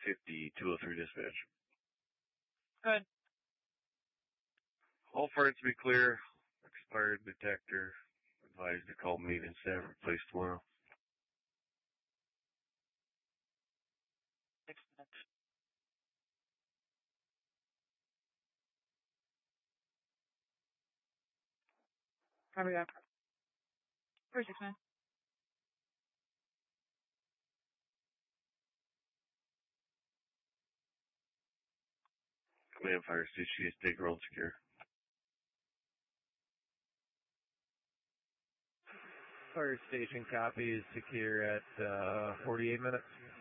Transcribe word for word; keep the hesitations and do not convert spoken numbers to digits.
fifty, two oh three dispatch. Good. All parts be clear. Expired detector. Advised to call maintenance staff replace tomorrow. Six minutes. Copy that. For six minutes. Command fire station, take roll secure. Fire station copy is secure at uh, forty-eight minutes.